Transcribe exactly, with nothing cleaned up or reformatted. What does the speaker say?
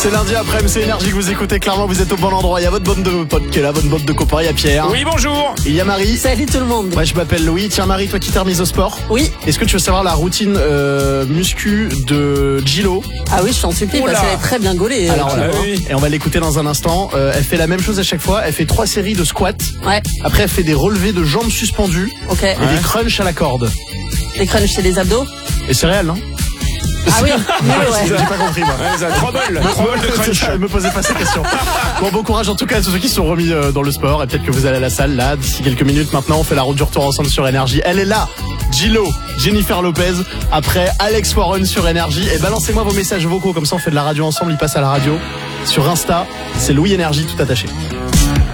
C'est lundi après-midi, c'est Énergie que vous écoutez. Clairement, vous êtes au bon endroit. Il y a votre bande de potes qui est là, votre bande de copains. Il y a Pierre. Oui, bonjour. Il y a Marie. Salut tout le monde. Moi, je m'appelle Louis. Tiens, Marie, toi qui t'es remise au sport. Oui. Est-ce que tu veux savoir la routine euh, muscu de Gilo? Ah oui, je t'en supplie, Oula. parce qu'elle est très bien gaulée. Alors, euh, euh, Ah oui. et on va l'écouter dans un instant. Euh, elle fait la même chose à chaque fois. Elle fait trois séries de squats. Ouais, Après, elle fait des relevés de jambes suspendues ok. et des crunchs à la corde. Les crunchs, c'est des abdos. Et c'est réel, non? Ah oui, mais ouais. J'ai pas compris, moi. Ouais, ça, trois bols, trois bols de C'est crunch. ça, me posez pas ces questions. Bon, bon courage en tout cas à tous ceux qui se sont remis euh, dans le sport. Et peut-être que vous allez à la salle là d'ici quelques minutes. Maintenant, on fait la route du retour ensemble sur Énergie. Elle est là, Gilo, Jennifer Lopez. Après Alex Warren sur Énergie. Et balancez-moi vos messages vocaux, comme ça on fait de la radio ensemble. Ils passent à la radio sur Insta. C'est Louis Énergie tout attaché.